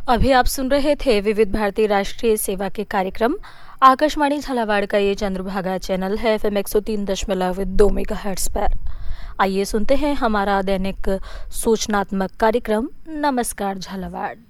अभी आप सुन रहे थे विविध भारती राष्ट्रीय सेवा के कार्यक्रम। आकाशवाणी झालावाड़ का ये चंद्रभागा चैनल है FM 103.2 मेगाहर्ट्ज पर। आइए सुनते हैं हमारा दैनिक सूचनात्मक कार्यक्रम नमस्कार झालावाड़।